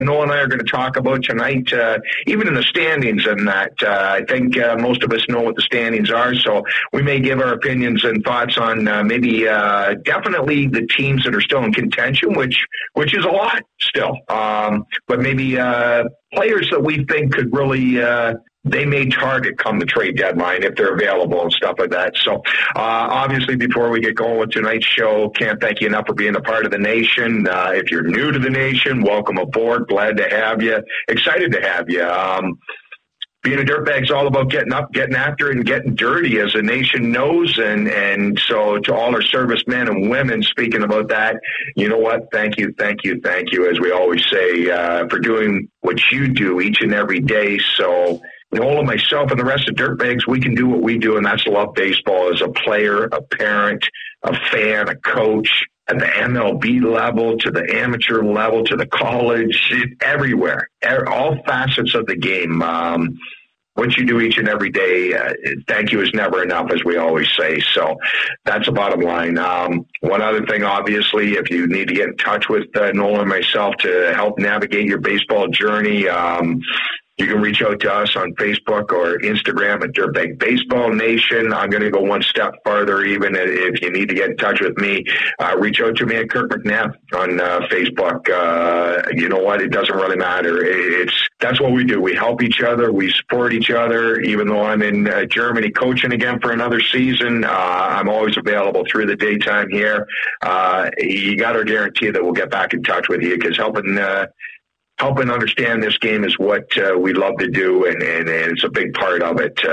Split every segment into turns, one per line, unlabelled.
Noel and I are going to talk about tonight, even in the standings and that. I think most of us know what the standings are, so we may give our opinions and thoughts on maybe definitely the teams that are still in contention, which is a lot still. But maybe players that we think could really they may target come the trade deadline if they're available and stuff like that. So obviously, before we get going with tonight's show, can't thank you enough for being a part of the nation. If you're new to the nation, welcome aboard. Glad to have you. Excited to have you. Being a dirtbag is all about getting up, getting after it, and getting dirty, as the nation knows. And so to all our servicemen and women, speaking about that, you know what? Thank you, as we always say, for doing what you do each and every day. So Noel and myself and the rest of dirtbags, we can do what we do, and that's love baseball as a player, a parent, a fan, a coach, at the MLB level, to the amateur level, to the college, everywhere, all facets of the game. What you do each and every day, thank you is never enough, as we always say. So that's the bottom line. One other thing, obviously, if you need to get in touch with Noel and myself to help navigate your baseball journey, you can reach out to us on Facebook or Instagram at Dirtbag Baseball Nation. I'm going to go one step farther. Even if you need to get in touch with me, reach out to me at Kirk McNabb on Facebook. You know what? It doesn't really matter. That's what we do. We help each other. We support each other. Even though I'm in Germany coaching again for another season, I'm always available through the daytime here. You got to guarantee that we'll get back in touch with you, because helping understand this game is what we love to do, and it's a big part of it.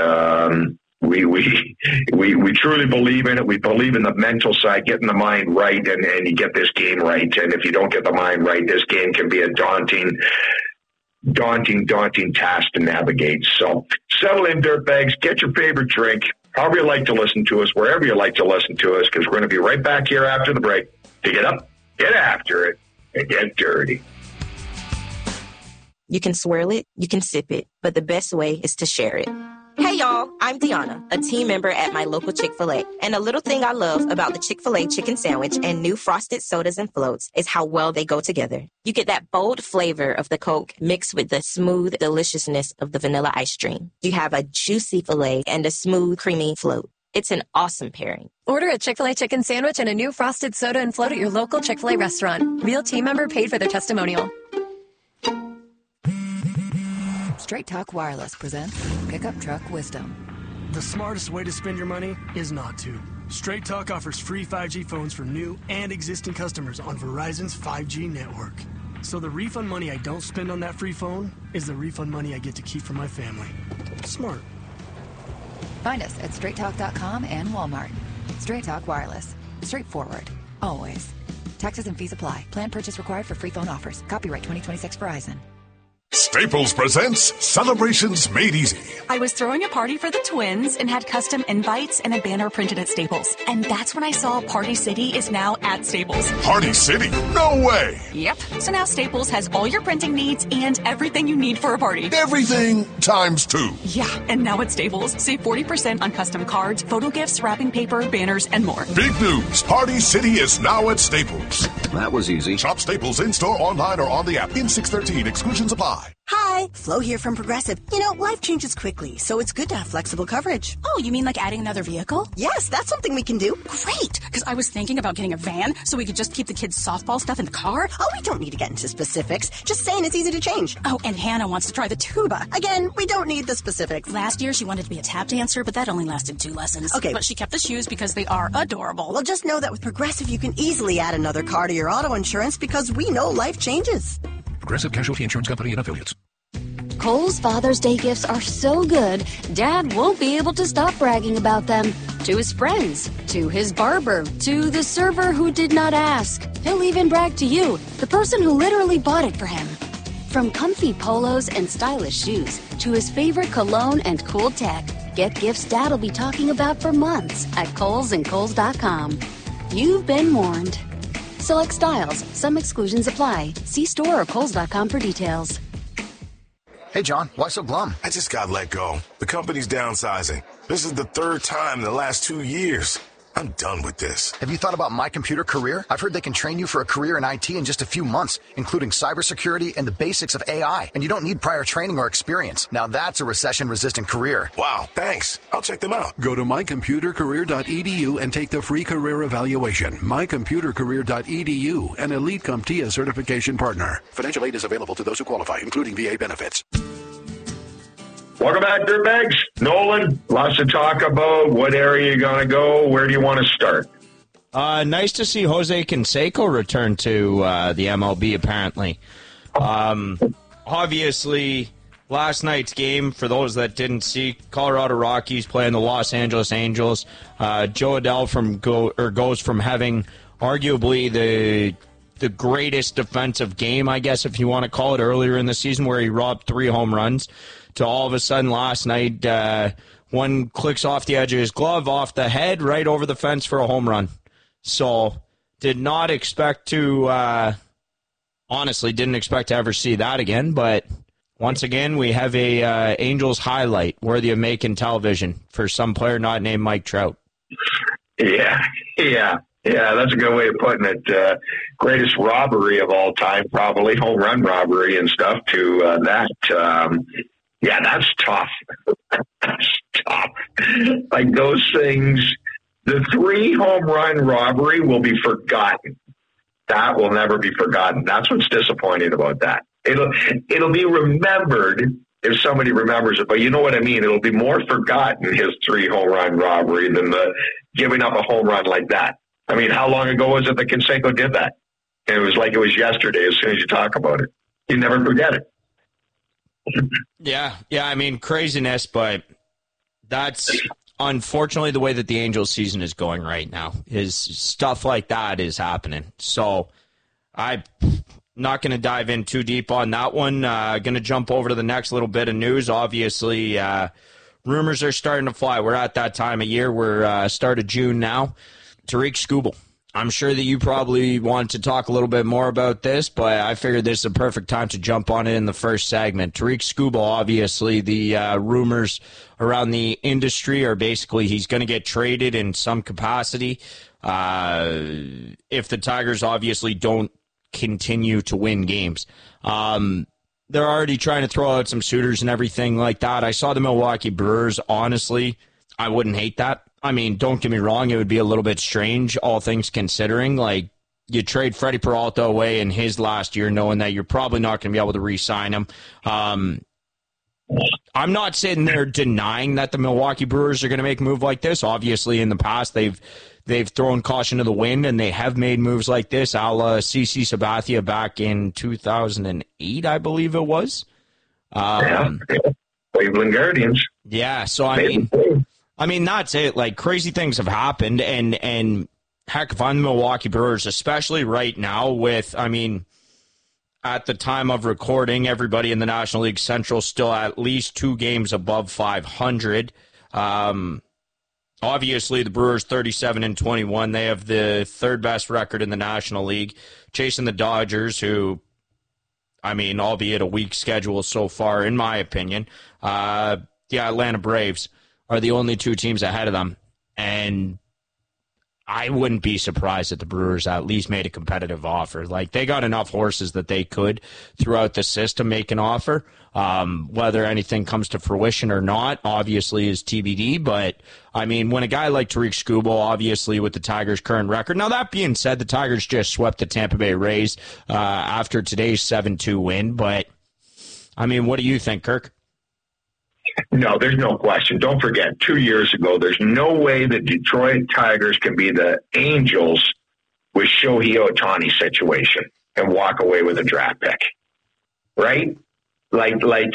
We truly believe in it. We believe in the mental side, getting the mind right, and you get this game right. And if you don't get the mind right, this game can be a daunting task to navigate. So settle in, dirtbags. Get your favorite drink. However you like to listen to us, wherever you like to listen to us, because we're going to be right back here after the break to get up, get after it, and get dirty.
You can swirl it, you can sip it, but the best way is to share it. Hey y'all, I'm Deanna, a team member at my local Chick-fil-A. And a little thing I love about the Chick-fil-A chicken sandwich and new frosted sodas and floats is how well they go together. You get that bold flavor of the Coke mixed with the smooth deliciousness of the vanilla ice cream. You have a juicy filet and a smooth, creamy float. It's an awesome pairing.
Order a Chick-fil-A chicken sandwich and a new frosted soda and float at your local Chick-fil-A restaurant. Real team member paid for their testimonial.
Straight Talk Wireless presents Pickup Truck Wisdom.
The smartest way to spend your money is not to. Straight Talk offers free 5G phones for new and existing customers on Verizon's 5G network. So the refund money I don't spend on that free phone is the refund money I get to keep for my family. Smart.
Find us at straighttalk.com and Walmart. Straight Talk Wireless. Straightforward. Always. Taxes and fees apply. Plan purchase required for free phone offers. Copyright 2026 Verizon.
Staples presents Celebrations Made Easy.
I was throwing a party for the twins and had custom invites and a banner printed at Staples. And that's when I saw Party City is now at Staples.
Party City? No way!
Yep. So now Staples has all your printing needs and everything you need for a party.
Everything times 2.
Yeah, and now at Staples, save 40% on custom cards, photo gifts, wrapping paper, banners, and more.
Big news! Party City is now at Staples.
That was easy.
Shop Staples in-store, online, or on the app. In 613, exclusions apply.
Hi, Flo here from Progressive. You know, life changes quickly, so it's good to have flexible coverage.
Oh, you mean like adding another vehicle?
Yes, that's something we can do.
Great, because I was thinking about getting a van so we could just keep the kids' softball stuff in the car.
Oh, we don't need to get into specifics. Just saying it's easy to change.
Oh, and Hannah wants to try the tuba.
Again, we don't need the specifics.
Last year, she wanted to be a tap dancer, but that only lasted 2 lessons.
Okay.
But she kept the shoes because they are adorable.
Well, just know that with Progressive, you can easily add another car to your auto insurance because we know life changes.
Progressive Casualty Insurance Company and Affiliates.
Kohl's Father's Day gifts are so good, Dad won't be able to stop bragging about them. To his friends, to his barber, to the server who did not ask. He'll even brag to you, the person who literally bought it for him. From comfy polos and stylish shoes, to his favorite cologne and cool tech, get gifts Dad'll be talking about for months at Kohl's and Kohl's.com. You've been warned. Select styles. Some exclusions apply. See store or Kohl's.com for details.
Hey, John, why so glum?
I just got let go. The company's downsizing. This is the 3rd time in the last 2 years.
I'm done with this.
Have you thought about My Computer Career? I've heard they can train you for a career in IT in just a few months, including cybersecurity and the basics of AI. And you don't need prior training or experience. Now that's a recession-resistant career.
Wow, thanks. I'll check them out.
Go to mycomputercareer.edu and take the free career evaluation. mycomputercareer.edu, an Elite CompTIA certification partner. Financial aid is available to those who qualify, including VA benefits.
Welcome back, Dirtbags. Nolan, lots to talk about. What area are you going to go? Where do you want to start?
Nice to see Jose Canseco return to the MLB, apparently. Obviously, last night's game, for those that didn't see, Colorado Rockies playing the Los Angeles Angels. Joe Adell goes from having arguably the greatest defensive game, I guess, if you want to call it, earlier in the season, where he robbed 3 home runs, to all of a sudden last night, one clicks off the edge of his glove, off the head, right over the fence for a home run. So did not expect to, honestly, didn't expect to ever see that again. But once again, we have a Angels highlight worthy of making television for some player not named Mike Trout. Yeah, that's a good way of putting it. Greatest robbery of all time, probably, home run robbery and stuff to that. Yeah, that's tough. That's tough. Like those things, the 3 home run robbery will be forgotten. That will never be forgotten. That's what's disappointing about that. It'll be remembered if somebody remembers it, but you know what I mean? It'll be more forgotten, his 3 home run robbery, than the giving up a home run like that. I mean, how long ago was it that Canseco did that? And it was like it was yesterday as soon as you talk about it. You never forget it. Yeah, I mean, craziness, but that's unfortunately the way that the Angels season is going right now, is stuff like that is happening. So I'm not going to dive in too deep on that one. Going to jump over to the next little bit of news. Obviously, rumors are starting to fly. We're at that time of year. We're start of June now. Tarik Skubal. I'm sure that you probably want to talk a little bit more about this, but I figured this is a perfect time to jump on it in the first segment. Tarik Skubal, obviously, the rumors around the industry are basically he's going to get traded in some capacity if the Tigers obviously don't continue to win games. They're already trying to throw out some suitors and everything like that. I saw the Milwaukee Brewers. Honestly, I wouldn't hate that. I mean, don't get me wrong, it would be a little bit strange, all things considering. Like, you trade Freddie Peralta away in his last year knowing that you're probably not going to be able to re-sign him. I'm not sitting there denying that the Milwaukee Brewers are going to make a move like this. Obviously, in the past, they've thrown caution to the wind, and they have made moves like this, a la CC Sabathia back in 2008, I believe it was. Cleveland Guardians. Yeah, so I mean, that's it. Like, crazy things have happened, and heck, if I'm the Milwaukee Brewers, especially right now with, I mean, at the time of recording, everybody in the National League Central still at least 2 games above 500. Obviously, the Brewers 37-21. They have the 3rd best record in the National League, chasing the Dodgers, who, I mean, albeit a weak schedule so far, in my opinion. The Atlanta Braves are the only 2 teams ahead of them, and I wouldn't be surprised if the Brewers at least made a competitive offer. Like, they got enough horses that they could, throughout the system, make an offer. Whether anything comes to fruition or not, obviously, is TBD, but, I mean, when a guy like Tarik Skubal, obviously, with the Tigers' current record, now that being said, the Tigers just swept the Tampa Bay Rays after today's 7-2 win, but, I mean, what do you think, Kirk? No, there's no question. Don't forget, 2 years ago, there's no way the Detroit Tigers can be the Angels with Shohei Ohtani situation and walk away with a draft pick, right? Like,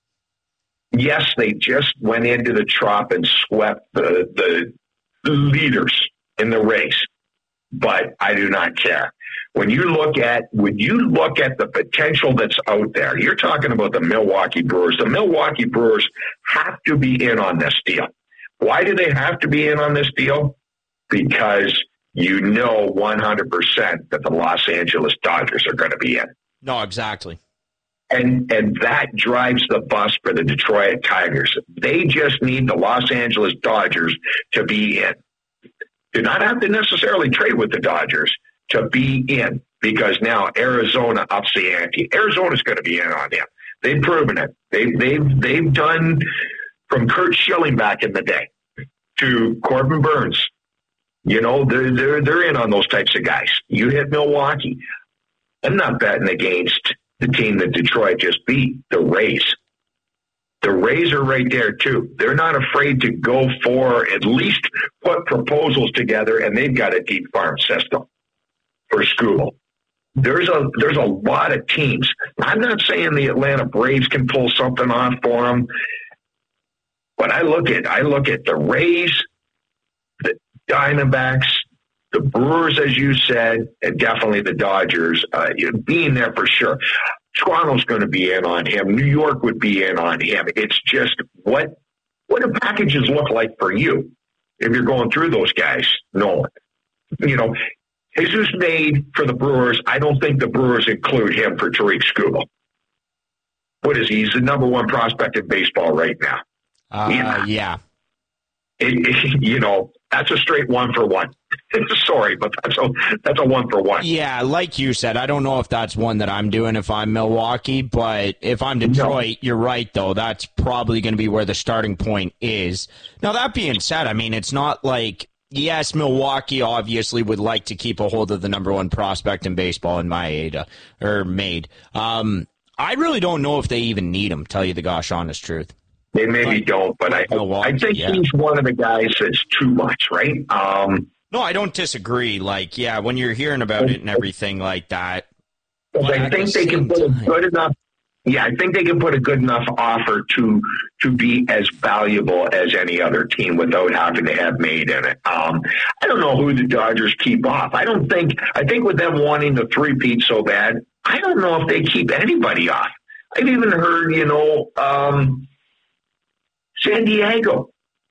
yes, they just went into the Trop and swept the leaders in the race, but I do not care. When you look at the potential that's out there, you're talking about the Milwaukee Brewers. The Milwaukee Brewers have to be in on this deal. Why do they have to be in on this deal? Because you know 100% that the Los Angeles Dodgers are going to be in. No, exactly. And that drives the bus for the Detroit Tigers. They just need the Los Angeles Dodgers to be in.
did not have to necessarily trade with the Dodgers to be in, because now Arizona ups the ante. Arizona's going to be in on him. They've proven it. They've done, from Curt Schilling back in the day to Corbin Burns. They're in on those types of guys. You hit Milwaukee. I'm not betting against the team that Detroit just beat, the Rays. The Rays are right there, too. They're not afraid to go for, at least put proposals together, and they've got a deep farm system for Skubal. There's a lot of teams. I'm not saying the Atlanta Braves can pull something off for them, but I look at the Rays, the Diamondbacks, the Brewers, as you said, and definitely the Dodgers being there for sure. Toronto's going to be in on him. New York would be in on him. It's just what do packages look like for you if you're going through those guys? No. Jesus made for the Brewers. I don't think the Brewers include him for Tarik Skubal. What is he? He's the number one prospect in baseball right now.
Yeah.
That's a straight 1-for-1. Sorry, but that's a 1-for-1.
Yeah, like you said, I don't know if that's one that I'm doing if I'm Milwaukee, but if I'm Detroit, You're right, though. That's probably going to be where the starting point is. Now, that being said, I mean, it's not like, yes, Milwaukee obviously would like to keep a hold of the number one prospect in baseball in Maeda. I really don't know if they even need him, tell you the gosh honest truth.
They maybe don't, but I think he's one of the guys that's too much, right?
No, I don't disagree. When you're hearing about it and everything like that.
But I think they can put a good enough. Yeah, I think they can put a good enough offer to be as valuable as any other team without having to have made in it. I don't know who the Dodgers keep off. I think with them wanting the three-peat so bad, I don't know if they keep anybody off. I've even heard, San Diego,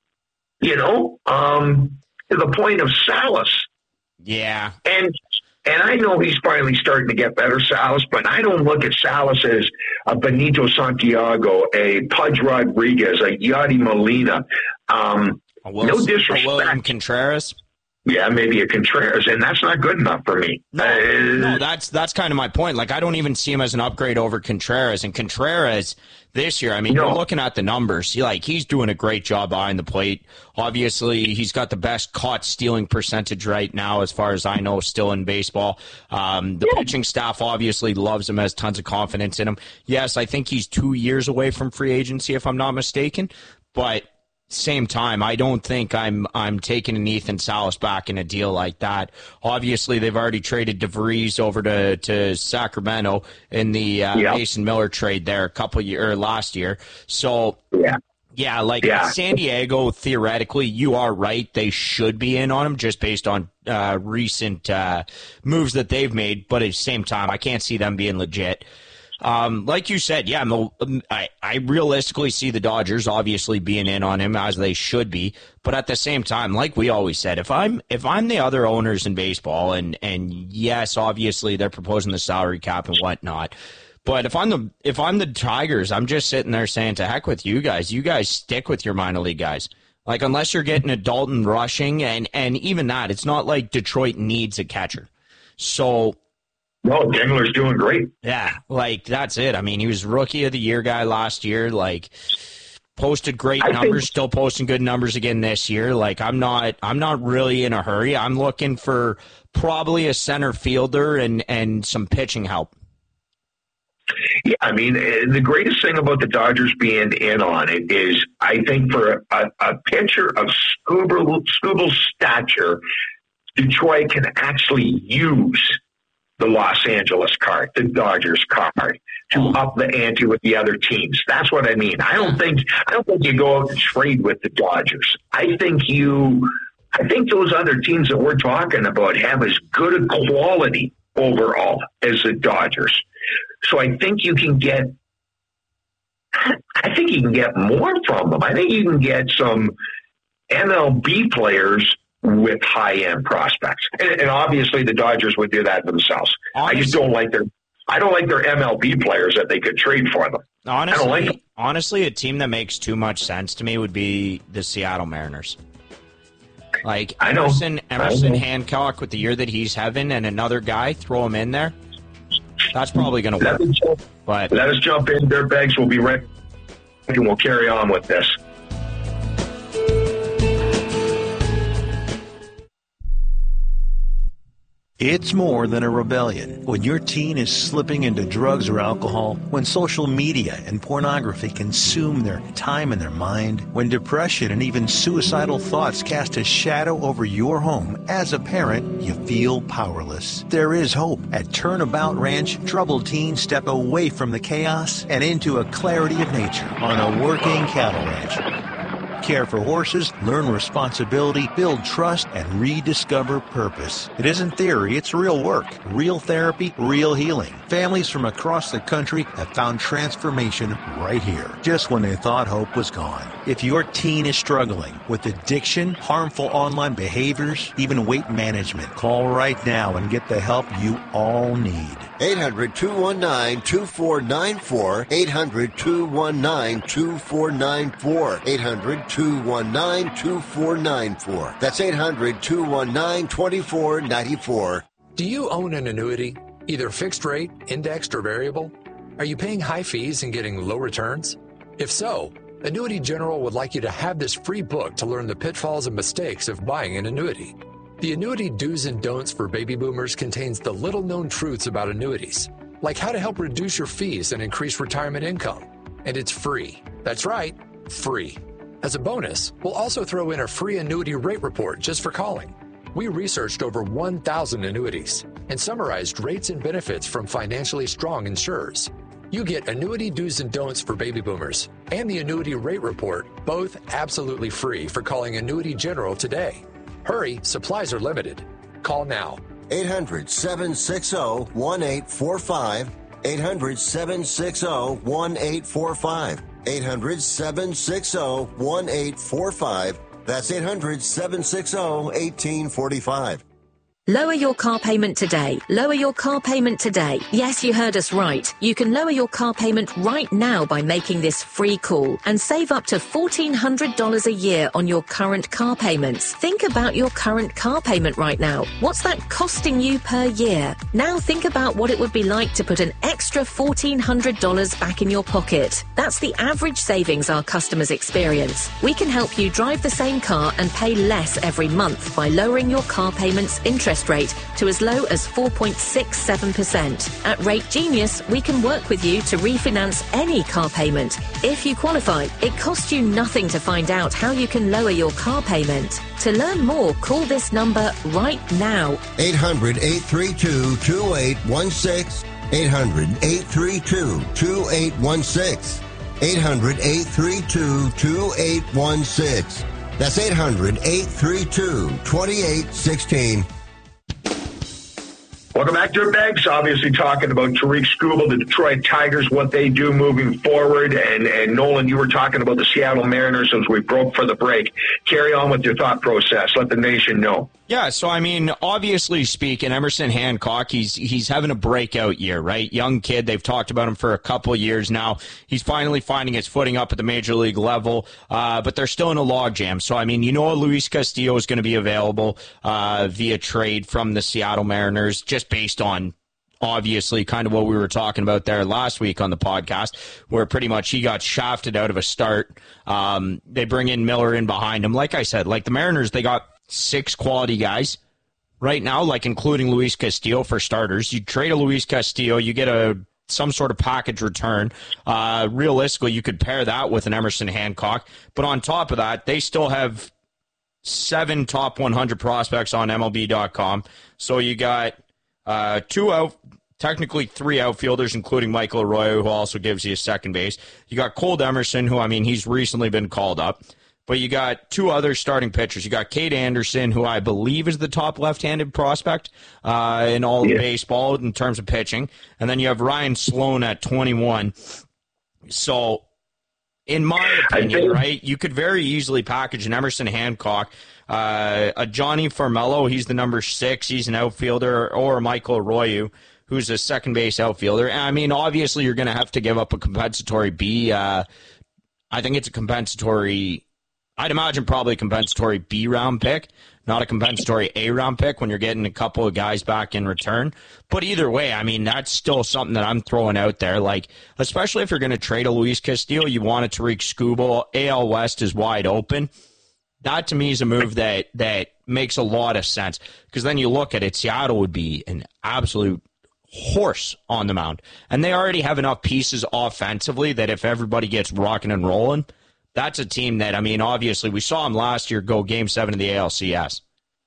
to the point of Salas.
Yeah.
And I know he's finally starting to get better, Salas, but I don't look at Salas as a Benito Santiago, a Pudge Rodriguez, a Yadi Molina. No disrespect.
William Contreras?
Yeah, maybe a Contreras, and that's not good enough for me.
No, that's kind of my point. I don't even see him as an upgrade over Contreras. And Contreras this year, you're looking at the numbers. He's doing a great job behind the plate. Obviously, he's got the best caught stealing percentage right now, as far as I know, still in baseball. The pitching staff obviously loves him, has tons of confidence in him. Yes, I think he's 2 years away from free agency, if I'm not mistaken. But same time, I don't think I'm taking an Ethan Salas back in a deal like that. Obviously, they've already traded DeVries over to Sacramento in the Mason Miller trade there last year. So San Diego, theoretically, you are right. They should be in on him just based on recent moves that they've made. But at the same time, I can't see them being legit. Like you said, I realistically see the Dodgers obviously being in on him, as they should be. But at the same time, like we always said, if I'm the other owners in baseball, and yes, obviously they're proposing the salary cap and whatnot, but if I'm the Tigers, I'm just sitting there saying, to heck with you guys. You guys stick with your minor league guys. Unless you're getting a Dalton Rushing, and even that, it's not like Detroit needs a catcher. So.
No, Dingler's doing great.
Yeah, that's it. He was Rookie of the Year guy last year. Posted great numbers, still posting good numbers again this year. I'm not really in a hurry. I'm looking for probably a center fielder and some pitching help.
Yeah, the greatest thing about the Dodgers being in on it is, I think, for a pitcher of Skubal's stature, Detroit can actually use the Los Angeles card, the Dodgers card, to up the ante with the other teams. That's what I mean. I don't think you go out and trade with the Dodgers. I think those other teams that we're talking about have as good a quality overall as the Dodgers. So I think you can get more from them. I think you can get some MLB players with high-end prospects. And obviously the Dodgers would do that themselves. Honestly, I just don't like their MLB players that they could trade for them.
Honestly,
I don't like them.
Honestly, a team that makes too much sense to me would be the Seattle Mariners. Like,
I know.
Emerson Hancock, with the year that he's having, and another guy, throw him in there. That's probably going to work. But
let us jump in. Dirtbags will be right back, and we'll carry on with this.
It's more than a rebellion. When your teen is slipping into drugs or alcohol, when social media and pornography consume their time and their mind, when depression and even suicidal thoughts cast a shadow over your home, as a parent, you feel powerless. There is hope. At Turnabout Ranch, troubled teens step away from the chaos and into a clarity of nature on a working cattle ranch. Care for horses, learn responsibility, build trust, and rediscover purpose. It isn't theory, it's real work. Real therapy, real healing. Families from across the country have found transformation right here, just when they thought hope was gone. If your teen is struggling with addiction, harmful online behaviors, even weight management, call right now and get the help you all need.
800-219-2494. 800-219-2494. 800-219-2494. That's 800-219-2494.
Do you own an annuity, either fixed rate, indexed, or variable? Are you paying high fees and getting low returns? If so, Annuity General would like you to have this free book to learn the pitfalls and mistakes of buying an annuity. The Annuity Do's and Don'ts for Baby Boomers contains the little-known truths about annuities, like how to help reduce your fees and increase retirement income. And it's free. That's right, free. As a bonus, we'll also throw in a free annuity rate report just for calling. We researched over 1,000 annuities and summarized rates and benefits from financially strong insurers. You get Annuity Do's and Don'ts for Baby Boomers and the Annuity Rate Report, both absolutely free, for calling Annuity General today. Hurry, supplies are limited. Call now.
800-760-1845. 800-760-1845. 800-760-1845. That's 800-760-1845.
Lower your car payment today. Lower your car payment today. Yes, you heard us right. You can lower your car payment right now by making this free call and save up to $1,400 a year on your current car payments. Think about your current car payment right now. What's that costing you per year? Now think about what it would be like to put an extra $1,400 back in your pocket. That's the average savings our customers experience. We can help you drive the same car and pay less every month by lowering your car payment's interest rate to as low as 4.67%. At Rate Genius, we can work with you to refinance any car payment. If you qualify, it costs you nothing to find out how you can lower your car payment. To learn more, call this number right now.
800-832-2816. 800-832-2816. 800-832-2816. That's 800-832-2816.
Welcome back, Dirtbags. Obviously talking about Tariq Skubal, the Detroit Tigers, what they do moving forward. And Nolan, you were talking about the Seattle Mariners as we broke for the break. Carry on with your thought process. Let the nation know.
Yeah, so I mean, obviously speaking, Emerson Hancock, he's having a breakout year, right? Young kid, they've talked about him for a couple of years now. He's finally finding his footing up at the major league level, but they're still in a logjam. So, I mean, Luis Castillo is going to be available via trade from the Seattle Mariners, just based on obviously kind of what we were talking about there last week on the podcast, where pretty much he got shafted out of a start. They bring in Miller in behind him. Like I said, like the Mariners, they got 6 quality guys right now, like including Luis Castillo for starters. You trade a Luis Castillo, you get some sort of package return. Realistically, you could pair that with an Emerson Hancock. But on top of that, they still have 7 top 100 prospects on MLB.com. So you got technically 3 outfielders, including Michael Arroyo, who also gives you a second base. You got Cole Emerson, who, I mean, he's recently been called up. But you got 2 other starting pitchers. You got Cade Anderson, who I believe is the top left-handed prospect in all of baseball in terms of pitching. And then you have Ryan Sloan at 21. So, in my opinion, right, you could very easily package an Emerson Hancock, a Johnny Formello, he's the number 6, he's an outfielder, or Michael Arroyo, who's a second base outfielder. And, I mean, obviously you're going to have to give up a compensatory B. I think it's a compensatory I'd imagine probably a compensatory B round pick, not a compensatory A round pick when you're getting a couple of guys back in return. But either way, I mean, that's still something that I'm throwing out there. Like, especially if you're going to trade a Luis Castillo, you want a Tariq Skubal. AL West is wide open. That to me is a move that makes a lot of sense. Because then you look at it, Seattle would be an absolute horse on the mound. And they already have enough pieces offensively that if everybody gets rocking and rolling, that's a team that, I mean, obviously we saw them last year go Game 7 of the ALCS.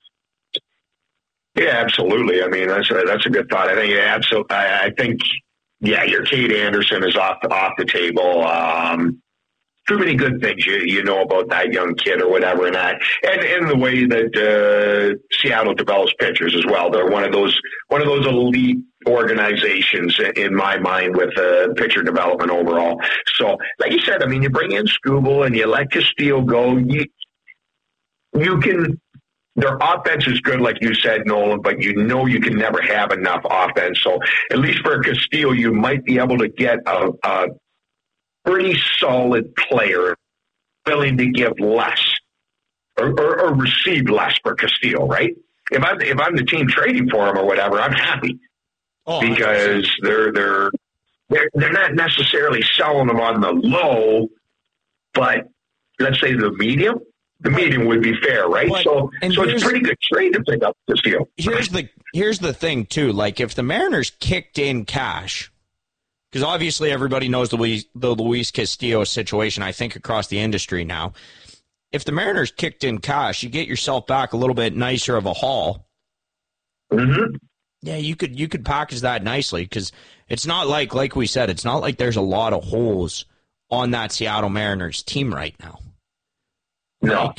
Yeah, absolutely. I mean, that's a good thought. I think absolutely. I think, yeah, your Cade Anderson is off the table. Too many good things you know about that young kid or whatever, and the way that Seattle develops pitchers as well. They're one of those elite organizations in my mind with pitcher development overall. So, like you said, I mean, you bring in Skubal and you let Castillo go. You can. Their offense is good, like you said, Nolan, but you know you can never have enough offense. So, at least for Castillo, you might be able to get a pretty solid player willing to give less or receive less for Castillo, right? If I'm the team trading for him or whatever, I'm happy because they're not necessarily selling them on the low, but let's say the medium. The medium would be fair, right? So it's a pretty good trade to pick up Castillo.
Here's the thing too. Like if the Mariners kicked in cash. Because obviously everybody knows the Luis Castillo situation, I think, across the industry now. If the Mariners kicked in cash, you get yourself back a little bit nicer of a haul.
Mm-hmm.
Yeah, you could package that nicely because it's not like we said, it's not like there's a lot of holes on that Seattle Mariners team right now.
No.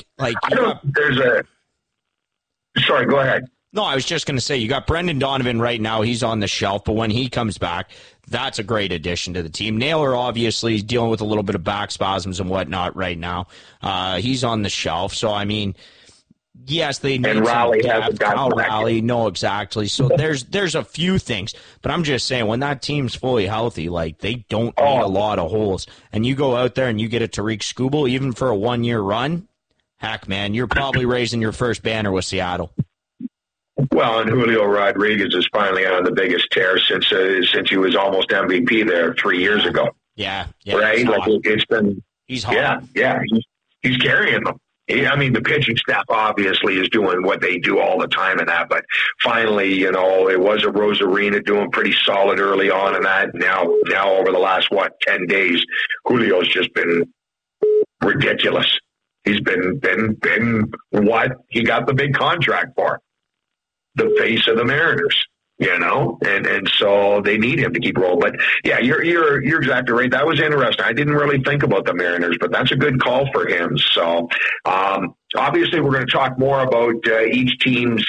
Sorry, go ahead.
No, I was just going to say, you got Brendan Donovan right now. He's on the shelf, but when he comes back, that's a great addition to the team. Naylor, obviously, is dealing with a little bit of back spasms and whatnot right now. He's on the shelf. So, I mean, yes, they need
Raleigh
some
hasn't gotten back
Raleigh. No, exactly. So there's a few things. But I'm just saying, when that team's fully healthy, like, they don't need a lot of holes. And you go out there and you get a Tariq Skubal, even for a one-year run, heck, man, you're probably raising your first banner with Seattle.
Well, and Julio Rodriguez is finally on the biggest tear since he was almost MVP there 3 years ago.
Yeah,
right. Like it's been.
He's hot.
Yeah. He's carrying them. I mean, the pitching staff obviously is doing what they do all the time in that, but finally, it was a Rosarina doing pretty solid early on in that. Now over the last 10 days, Julio's just been ridiculous. He's been what he got the big contract for. The face of the Mariners, and so they need him to keep rolling. But yeah, you're exactly right. That was interesting. I didn't really think about the Mariners, but that's a good call for him. So obviously, we're going to talk more about each team's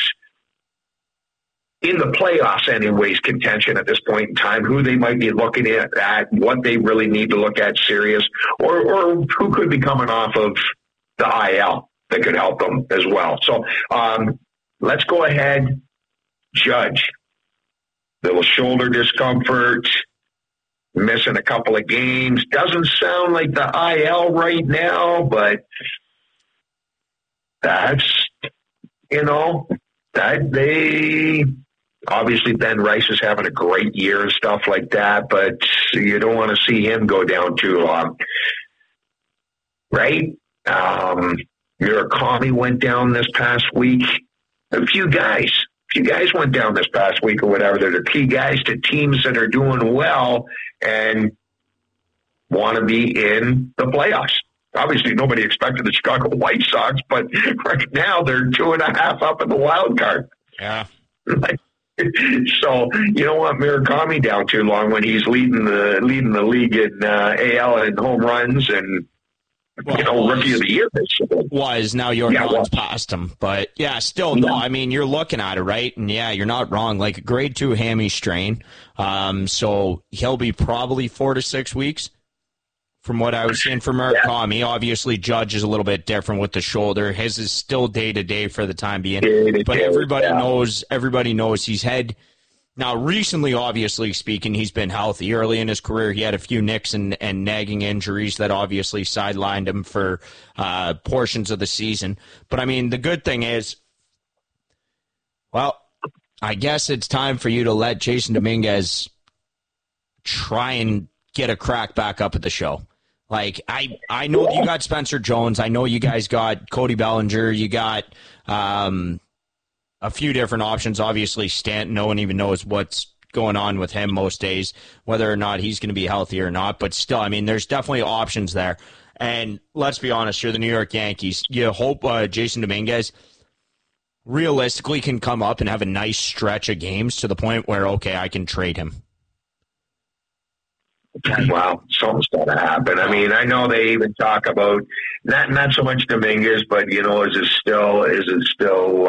in the playoffs, anyways, contention at this point in time, who they might be looking at, what they really need to look at serious, or who could be coming off of the IL that could help them as well. So. Let's go ahead, Judge. Little shoulder discomfort, missing a couple of games. Doesn't sound like the IL right now, but that's, that they obviously Ben Rice is having a great year and stuff like that, but you don't want to see him go down too long. Right? Murakami went down this past week. A few guys went down this past week or whatever. They're the key guys to teams that are doing well and want to be in the playoffs. Obviously, nobody expected the Chicago White Sox, but right now they're 2.5 up in the wild card.
Yeah.
So you don't want Murakami down too long when he's leading the league in AL and home runs and. Rookie of the year, basically.
Now Yordan's past him. But, still, no, I mean, you're looking at it, right? And, you're not wrong. Like, a grade 2 hammy strain. So he'll be probably 4 to 6 weeks from what I was seeing from Murakami. Yeah. Obviously, Judge is a little bit different with the shoulder. His is still day-to-day for the time being. But everybody knows he's had Now, recently, obviously speaking, he's been healthy. Early in his career, he had a few nicks and nagging injuries that obviously sidelined him for portions of the season. But, I mean, the good thing is, well, I guess it's time for you to let Jason Dominguez try and get a crack back up at the show. Like, I know you got Spencer Jones. I know you guys got Cody Bellinger. You got a few different options. Obviously, Stanton, no one even knows what's going on with him most days, whether or not he's going to be healthy or not. But still, I mean, there's definitely options there. And let's be honest, you're the New York Yankees. You hope Jason Dominguez realistically can come up and have a nice stretch of games to the point where, okay, I can trade him.
Well, something's got to happen. I mean, I know they even talk about not so much Dominguez, but is it still?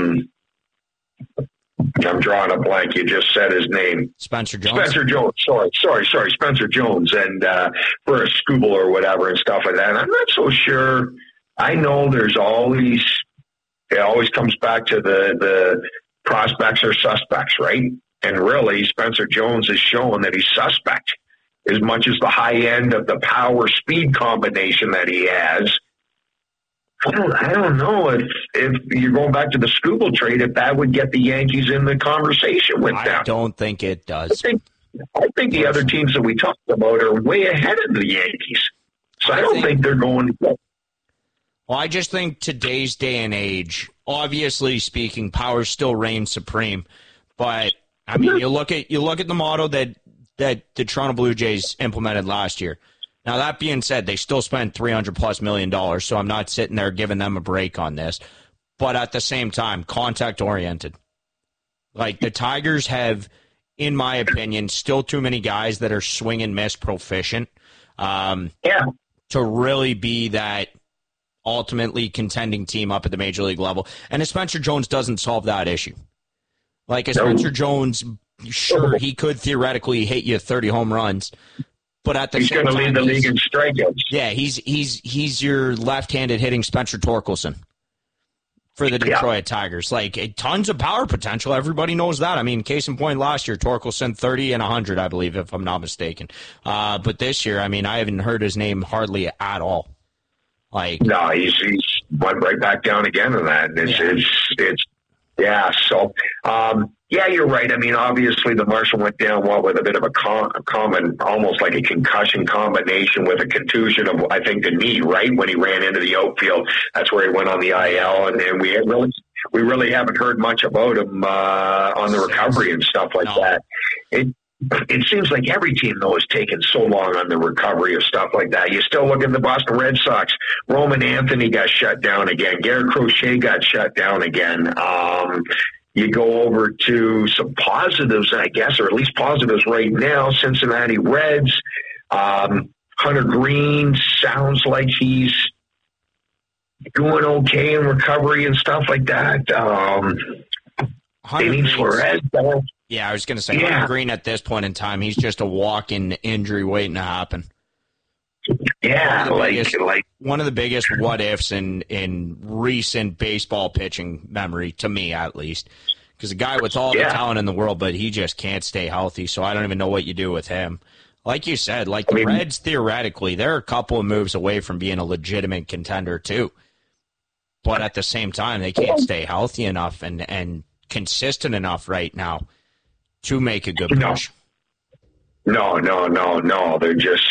I'm drawing a blank. You just said his name.
Spencer Jones.
Spencer Jones. Sorry. Spencer Jones, and for a Skubal or whatever and stuff like that. And I'm not so sure. I know there's always. It always comes back to the prospects or suspects, right? And really, Spencer Jones has shown that he's suspect. As much as the high end of the power speed combination that he has, I don't know if you're going back to the Skubal trade, if that would get the Yankees in the conversation with them.
I don't think it does.
I think the other teams that we talked about are way ahead of the Yankees. So I don't think they're going to go.
Well, I just think today's day and age, obviously speaking, power still reigns supreme. But I mean, you look at the motto that the Toronto Blue Jays implemented last year. Now, that being said, they still spent $300+ million, so I'm not sitting there giving them a break on this. But at the same time, contact-oriented. Like, the Tigers have, in my opinion, still too many guys that are swing and miss proficient to really be that ultimately contending team up at the major league level. And a Spencer Jones doesn't solve that issue. Like, a Spencer Jones, sure, he could theoretically hit you 30 home runs, but at the
he's
same time,
he's going to lead the league in strikeouts.
Yeah, he's your left-handed hitting Spencer Torkelson for the Detroit Tigers. Like, tons of power potential. Everybody knows that. I mean, case in point, last year, Torkelson 30 and 100, I believe, if I'm not mistaken. But this year, I mean, I haven't heard his name hardly at all. Like,
no, he's went right back down again on that. Yeah, you're right. I mean, obviously the Marshall went down with a bit of a common, almost like a concussion combination with a contusion of, I think, the knee, right? When he ran into the outfield, that's where he went on the IL, and we really haven't heard much about him on the recovery and stuff like that. It seems like every team, though, is taking so long on the recovery of stuff like that. You still look at the Boston Red Sox. Roman Anthony got shut down again. Garrett Crochet got shut down again. You go over to some positives, I guess, or at least positives right now. Cincinnati Reds. Hunter Green sounds like he's doing okay in recovery and stuff like that. Suarez.
Yeah, I was going to say, Hunter Green at this point in time, he's just a walk-in injury waiting to happen.
Yeah,
one of the biggest what-ifs in recent baseball pitching memory, to me at least, because a guy with all the talent in the world, but he just can't stay healthy, so I don't even know what you do with him. Like you said, the Reds, theoretically, they're a couple of moves away from being a legitimate contender, too. But at the same time, they can't stay healthy enough and consistent enough right now to make a good push.
No. They're just,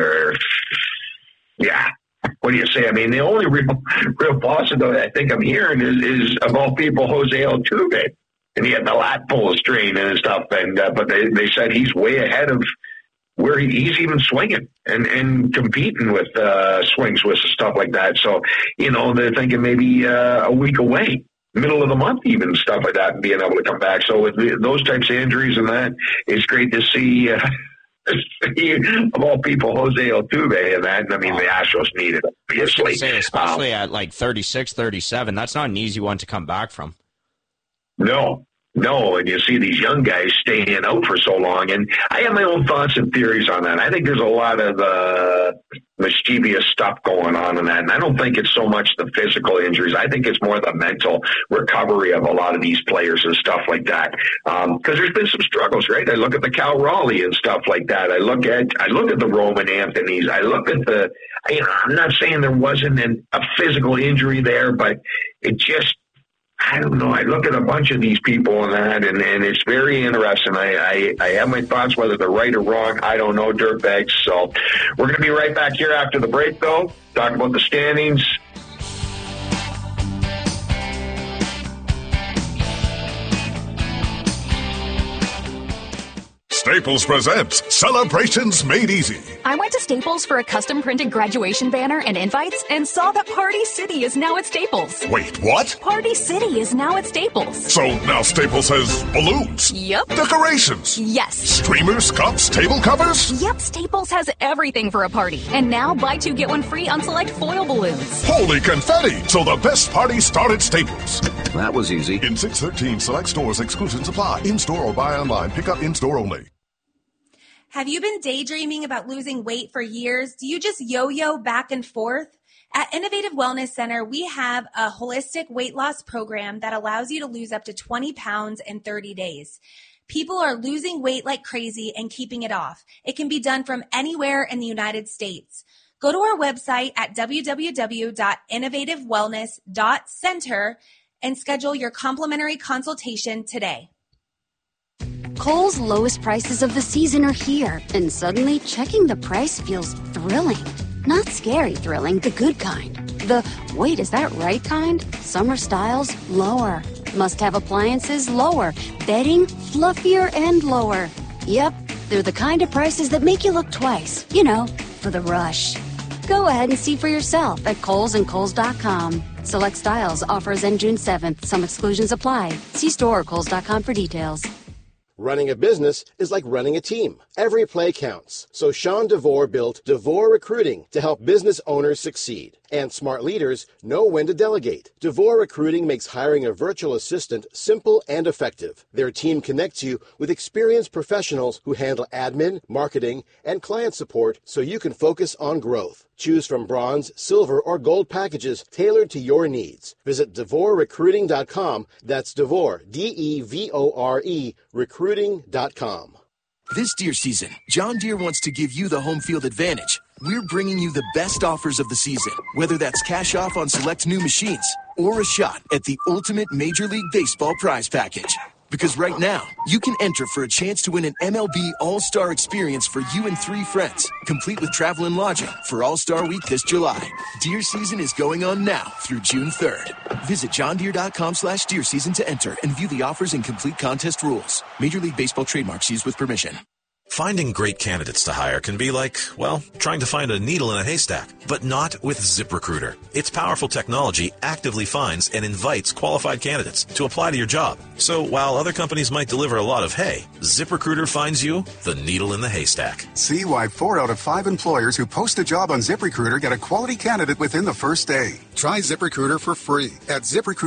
What do you say? I mean, the only real positive I think I'm hearing is of all people, Jose Altuve. And he had the lat pull strain and stuff. And but they said he's way ahead of where he's even swinging and competing with swings with stuff like that. So, they're thinking maybe a week away. Middle of the month, even stuff like that, and being able to come back. So with those types of injuries and that, it's great to see, of all people, Jose Altuve and that. And I mean, the Astros need it, obviously.
Especially at 36, 37, that's not an easy one to come back from.
No, no, and you see these young guys staying out for so long. And I have my own thoughts and theories on that. I think there's a lot of mischievous stuff going on in that. And I don't think it's so much the physical injuries. I think it's more the mental recovery of a lot of these players and stuff like that. Because there's been some struggles, right? I look at the Cal Raleigh and stuff like that. I look at the Roman Anthony's. I look at I'm not saying there wasn't a physical injury there, but it just, I don't know. I look at a bunch of these people and that, and it's very interesting. I have my thoughts whether they're right or wrong. I don't know, dirtbags. So we're going to be right back here after the break, though. Talk about the standings.
Staples presents Celebrations Made Easy.
I went to Staples for a custom printed graduation banner and invites and saw that Party City is now at Staples.
Wait, what?
Party City is now at Staples.
So now Staples has balloons?
Yep.
Decorations?
Yes.
Streamers, cups, table covers?
Yep, Staples has everything for a party. And now buy two, get one free on select foil balloons.
Holy confetti! So the best party start at Staples.
That was easy.
In 613 select stores, exclusions apply. In-store or buy online. Pick up in-store only.
Have you been daydreaming about losing weight for years? Do you just yo-yo back and forth? At Innovative Wellness Center, we have a holistic weight loss program that allows you to lose up to 20 pounds in 30 days. People are losing weight like crazy and keeping it off. It can be done from anywhere in the United States. Go to our website at www.innovativewellness.center and schedule your complimentary consultation today.
Kohl's lowest prices of the season are here, and suddenly checking the price feels thrilling. Not scary thrilling, the good kind. The, wait, is that right kind? Summer styles, lower. Must-have appliances, lower. Bedding, fluffier and lower. Yep, they're the kind of prices that make you look twice. You know, for the rush. Go ahead and see for yourself at Kohl's and Kohls.com. Select styles, offers end June 7th. Some exclusions apply. See store or Kohls.com for details.
Running a business is like running a team. Every play counts. So Sean DeVore built DeVore Recruiting to help business owners succeed. And smart leaders know when to delegate. DeVore Recruiting makes hiring a virtual assistant simple and effective. Their team connects you with experienced professionals who handle admin, marketing, and client support so you can focus on growth. Choose from bronze, silver, or gold packages tailored to your needs. Visit DeVoreRecruiting.com. That's DeVore, D-E-V-O-R-E, recruiting.com.
This deer season, John Deere wants to give you the home field advantage. We're bringing you the best offers of the season, whether that's cash off on select new machines or a shot at the ultimate Major League Baseball prize package. Because right now, you can enter for a chance to win an MLB All-Star experience for you and 3 friends, complete with travel and lodging for All-Star Week this July. Deer season is going on now through June 3rd. Visit johndeere.com/deer season to enter and view the offers and complete contest rules. Major League Baseball trademarks used with permission.
Finding great candidates to hire can be like, well, trying to find a needle in a haystack, but not with ZipRecruiter. Its powerful technology actively finds and invites qualified candidates to apply to your job. So while other companies might deliver a lot of hay, ZipRecruiter finds you the needle in the haystack.
See why 4 out of 5 employers who post a job on ZipRecruiter get a quality candidate within the first day. Try ZipRecruiter for free at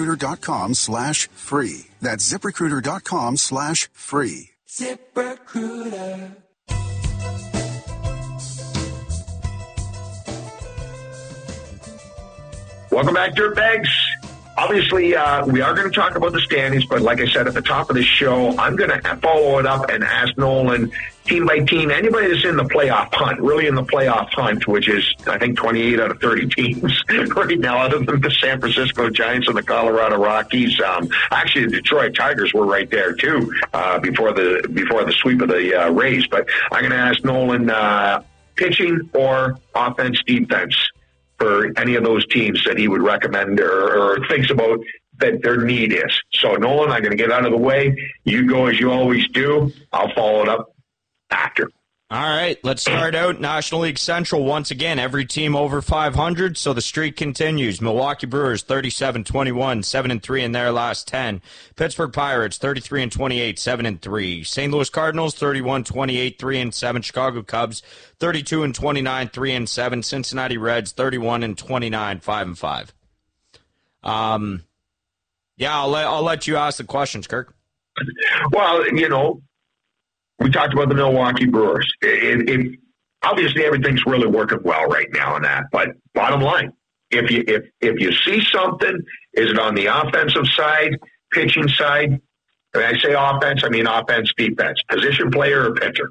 ZipRecruiter.com/free. That's ZipRecruiter.com/free.
ZipRecruiter.
Welcome back, dirtbags. Obviously, we are going to talk about the standings, but like I said at the top of the show, I'm going to follow it up and ask Nolan, team by team, anybody that's in the playoff hunt, really in the playoff hunt, which is, I think, 28 out of 30 teams right now, other than the San Francisco Giants and the Colorado Rockies. Actually, the Detroit Tigers were right there, too, before the sweep of the Rays. But I'm going to ask Nolan, pitching or offense, defense, for any of those teams that he would recommend or thinks about that their need is. So, Nolan, I'm going to get out of the way. You go as you always do. I'll follow it up after.
All right, let's start out National League Central once again. Every team over 500, so the streak continues. Milwaukee Brewers 37-21, 7-3 in their last 10. Pittsburgh Pirates 33-28, 7-3. St. Louis Cardinals 31-28, 3-7. Chicago Cubs 32-29, 3-7. Cincinnati Reds 31-29, 5-5. Yeah, I'll let you ask the questions, Kirk.
Well, we talked about the Milwaukee Brewers. Obviously, everything's really working well right now on that. But bottom line, if you see something, is it on the offensive side, pitching side? When I say offense, I mean offense, defense, position player or pitcher.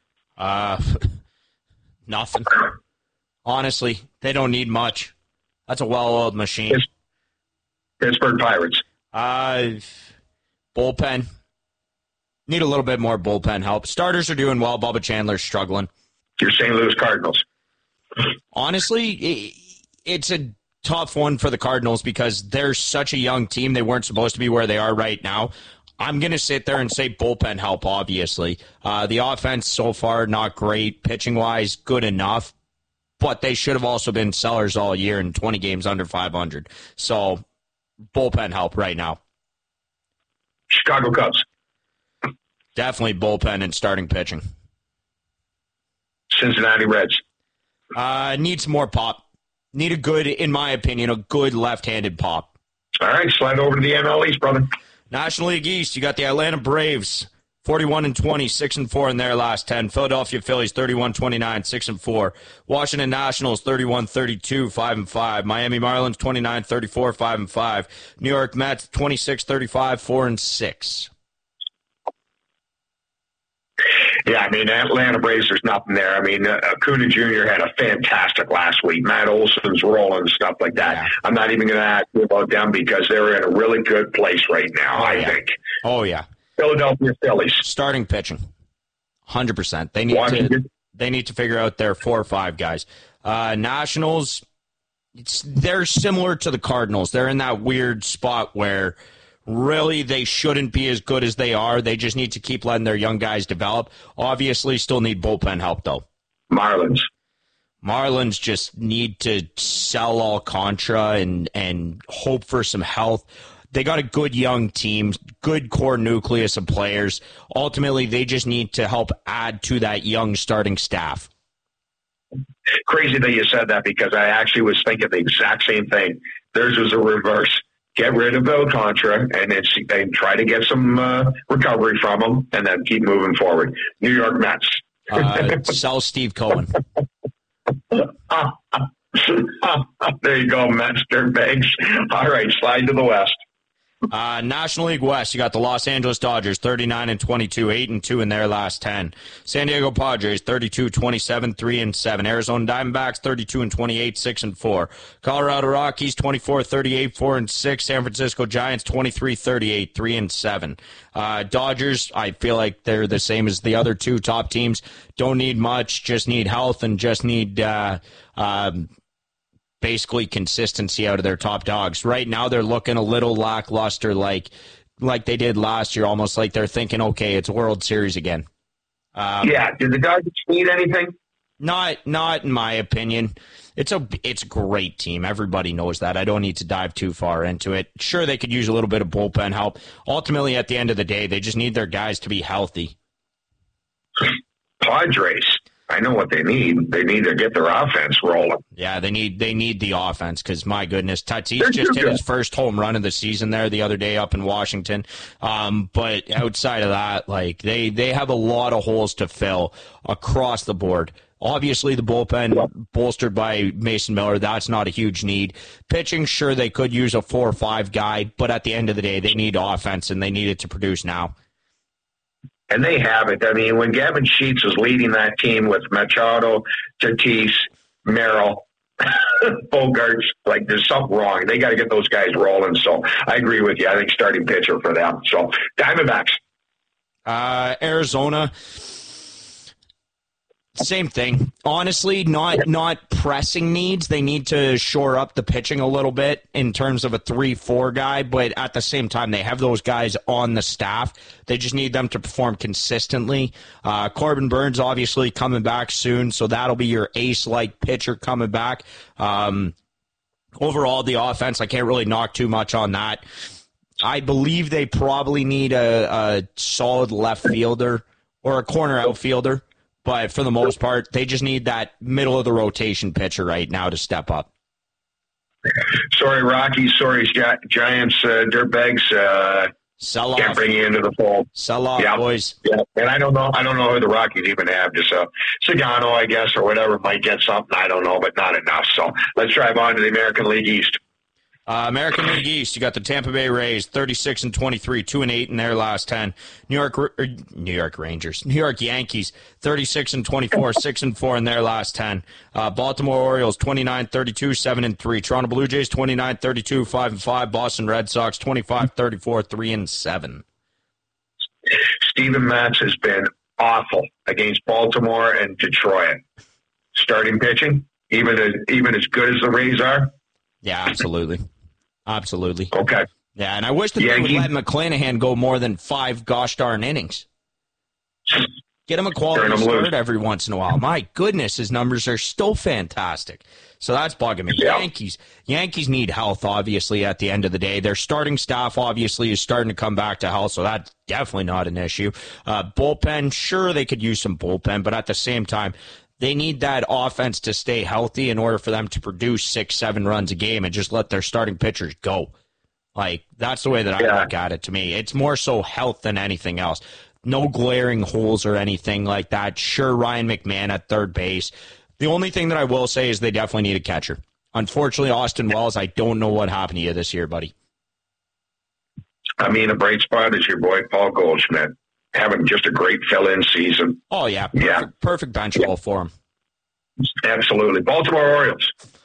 Nothing. Honestly, they don't need much. That's a well-oiled machine.
Pittsburgh Pirates.
Bullpen. Need a little bit more bullpen help. Starters are doing well. Bubba Chandler's struggling.
Your St. Louis Cardinals.
Honestly, it's a tough one for the Cardinals because they're such a young team. They weren't supposed to be where they are right now. I'm going to sit there and say bullpen help, obviously. The offense so far, not great. Pitching-wise, good enough. But they should have also been sellers all year in 20 games under 500. So, bullpen help right now.
Chicago Cubs.
Definitely bullpen and starting pitching.
Cincinnati Reds.
Need some more pop. Need a good, in my opinion, a good left-handed pop.
All right, slide over to the NL East, brother.
National League East, you got the Atlanta Braves, 41-20, 6-4 in their last 10. Philadelphia Phillies, 31-29, 6-4. Washington Nationals, 31-32, 5-5. Miami Marlins, 29-34, 5-5. New York Mets, 26-35, 4-6.
Yeah, I mean, Atlanta Braves, there's nothing there. I mean, Acuna Jr. had a fantastic last week. Matt Olson's rolling and stuff like that. Yeah. I'm not even going to ask you about them because they're in a really good place right now, I think.
Oh, yeah.
Philadelphia Phillies.
Starting pitching, 100%. They need to figure out their 4 or 5 guys. Nationals, they're similar to the Cardinals. They're in that weird spot where really they shouldn't be as good as they are. They just need to keep letting their young guys develop. Obviously, still need bullpen help, though.
Marlins
just need to sell Alcantara and hope for some health. They got a good young team, good core nucleus of players. Ultimately, they just need to help add to that young starting staff.
Crazy that you said that because I actually was thinking the exact same thing. Theirs was a reverse. Get rid of Alcantara and try to get some recovery from him and then keep moving forward. New York Mets.
Sell Steve Cohen.
There you go, Mets, dirtbags. All right, slide to the West.
National League West, you got the Los Angeles Dodgers, 39-22, 8-2 in their last 10. San Diego Padres, 32-27, 3-7. Arizona Diamondbacks, 32-28, 6-4. Colorado Rockies, 24-38, 4-6. San Francisco Giants, 23-38, 3-7. Dodgers, I feel like they're the same as the other 2 top teams. Don't need much, just need health and just need basically consistency out of their top dogs. Right now they're looking a little lackluster like they did last year, almost like they're thinking, okay, it's World Series again.
Yeah, did the Dodgers need anything?
Not in my opinion. It's a great team. Everybody knows that. I don't need to dive too far into it. Sure, they could use a little bit of bullpen help. Ultimately, at the end of the day, they just need their guys to be healthy.
Padres. I know what they need. They need to get their offense rolling.
Yeah, they need the offense because, my goodness, Tatis just hit his first home run of the season there the other day up in Washington. But outside of that, they have a lot of holes to fill across the board. Obviously, the bullpen bolstered by Mason Miller, that's not a huge need. Pitching, sure, they could use a 4 or 5 guy, but at the end of the day, they need offense, and they need it to produce now.
And they have it. I mean, when Gavin Sheets is leading that team with Machado, Tatis, Merrill, Bogarts, there's something wrong. They got to get those guys rolling. So I agree with you. I think starting pitcher for them. So Diamondbacks.
Arizona. Same thing. Honestly, not pressing needs. They need to shore up the pitching a little bit in terms of a 3-4 guy, but at the same time, they have those guys on the staff. They just need them to perform consistently. Corbin Burns obviously coming back soon, so that'll be your ace-like pitcher coming back. Overall, the offense, I can't really knock too much on that. I believe they probably need a solid left fielder or a corner outfielder. But for the most part, they just need that middle-of-the-rotation pitcher right now to step up.
Sorry, Rockies. Sorry, Giants, dirtbags.
Sell
Can't
off.
bring you into the fold.
Sell off, boys.
Yeah, and I don't know who the Rockies even have. Just Sagano, I guess, or whatever, might get something. I don't know, but not enough. So let's drive on to the American League East.
American League East, you got the Tampa Bay Rays, 36-23, 2-8 in their last 10. New York Yankees, 36-24, 6-4 in their last 10. Baltimore Orioles, 29-32, 7-3. Toronto Blue Jays, 29-32, 5-5. Boston Red Sox, 25-34, 3-7.
Steven Matz has been awful against Baltimore and Detroit. Starting pitching, even as good as the Rays are.
Yeah, absolutely. Absolutely.
Okay.
Yeah, and I wish that they would let McClanahan go more than 5 gosh darn innings. Get him a quality start every once in a while. My goodness, his numbers are still fantastic. So that's bugging me. Yeah. Yankees need health, obviously, at the end of the day. Their starting staff, obviously, is starting to come back to health, so that's definitely not an issue. Bullpen, sure, they could use some bullpen, but at the same time, they need that offense to stay healthy in order for them to produce 6-7 runs a game and just let their starting pitchers go. Like, that's the way that I look at it to me. It's more so health than anything else. No glaring holes or anything like that. Sure, Ryan McMahon at third base. The only thing that I will say is they definitely need a catcher. Unfortunately, Austin Wells, I don't know what happened to you this year, buddy.
I mean, a bright spot is your boy Paul Goldschmidt. Having just a great fill-in season.
Oh, yeah. Perfect bench role for him.
Absolutely. Baltimore Orioles.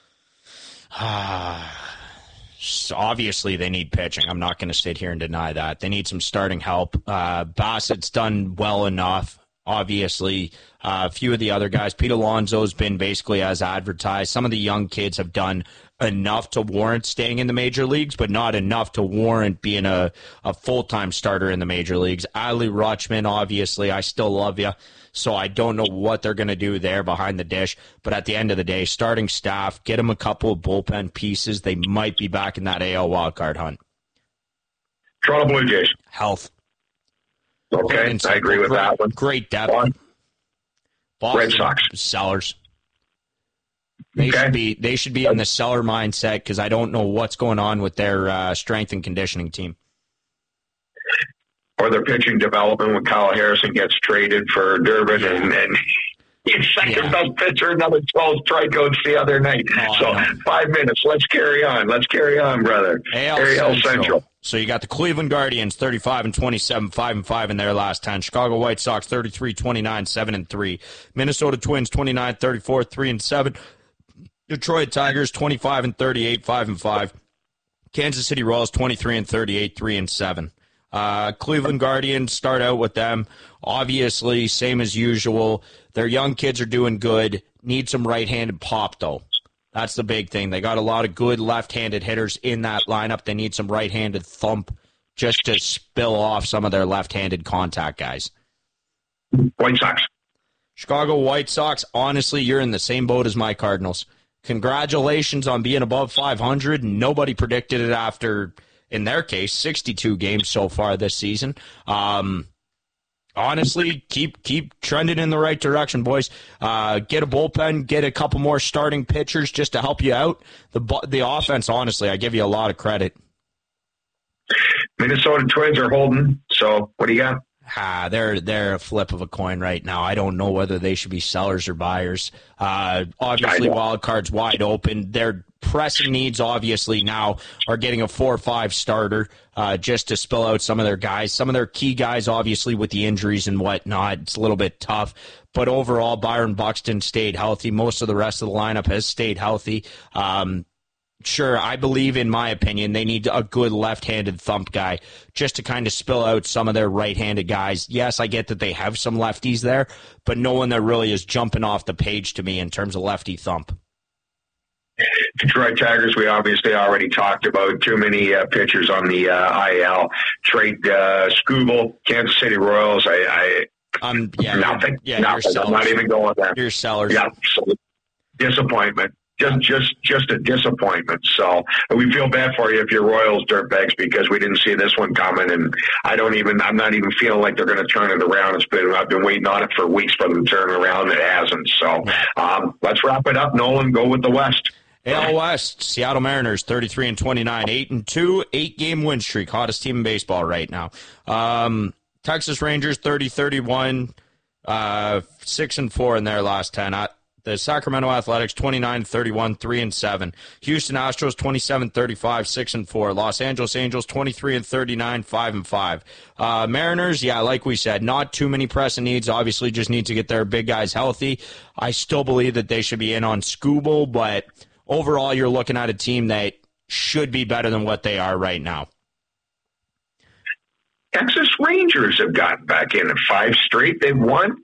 So obviously, they need pitching. I'm not going to sit here and deny that. They need some starting help. Bassett's done well enough. Obviously, a few of the other guys. Pete Alonso's been basically as advertised. Some of the young kids have done enough to warrant staying in the major leagues, but not enough to warrant being a full-time starter in the major leagues. Adley Rutschman, obviously, I still love you, so I don't know what they're going to do there behind the dish. But at the end of the day, starting staff, get them a couple of bullpen pieces. They might be back in that AL wildcard hunt.
Toronto Blue Jays.
Health.
Okay, I agree with that one.
Great depth. Boston,
Red Sox.
Sellers. They should be in the seller mindset because I don't know what's going on with their strength and conditioning team.
Or their pitching development when Kyle Harrison gets traded for Durbin and he's second best pitcher, another 12 strikeouts the other night. 5 minutes. Let's carry on. Let's carry on, brother. AL Central.
So you got the Cleveland Guardians 35-27, 5-5 in their last 10. Chicago White Sox 33-29, 7-3. Minnesota Twins 29-34, 3-7. Detroit Tigers 25-38, 5-5. Kansas City Royals 23-38, 3-7. Cleveland Guardians, start out with them. Obviously, same as usual. Their young kids are doing good. Need some right-handed pop, though. That's the big thing. They got a lot of good left-handed hitters in that lineup. They need some right-handed thump just to spill off some of their left-handed contact guys.
White Sox.
Chicago White Sox, honestly, you're in the same boat as my Cardinals. Congratulations on being above 500. Nobody predicted it after, in their case, 62 games so far this season. Honestly, keep trending in the right direction, boys. Get a bullpen, get a couple more starting pitchers just to help you out. The offense, honestly, I give you a lot of credit.
Minnesota Twins are holding, so what do you got?
They're a flip of a coin right now. I don't know whether they should be sellers or buyers. Obviously, wild card's wide open. Their pressing needs, obviously, now are getting a 4-5 starter just to spill out some of their guys. Some of their key guys, obviously, with the injuries and whatnot, it's a little bit tough. But overall, Byron Buxton stayed healthy. Most of the rest of the lineup has stayed healthy. Sure, I believe, in my opinion, they need a good left-handed thump guy just to kind of spill out some of their right-handed guys. Yes, I get that they have some lefties there, but no one that really is jumping off the page to me in terms of lefty thump.
Detroit Tigers, we obviously already talked about. Too many pitchers on the IL. Trade Skubal, Kansas City Royals. Nothing. Nothing. I'm not even going there.
You're sellers.
Yeah, so disappointment. Just a disappointment. So we feel bad for you if you're Royals dirtbags because we didn't see this one coming, and I'm not even feeling like they're going to turn it around. I've been waiting on it for weeks for them to turn it around. It hasn't. So let's wrap it up, Nolan. Go with the West.
AL West, Seattle Mariners 33-29, 8-2, 8-game win streak, hottest team in baseball right now. Texas Rangers 30-31, 6-4 in their last 10. The Sacramento Athletics 29-31, 3-7. Houston Astros 27-35, 6-4. Los Angeles Angels 23-39, 5-5. Mariners, yeah, like we said, not too many pressing needs. Obviously, just need to get their big guys healthy. I still believe that they should be in on Skubal, but overall, you're looking at a team that should be better than what they are right now.
Texas Rangers have gotten back in at 5 straight. They've won.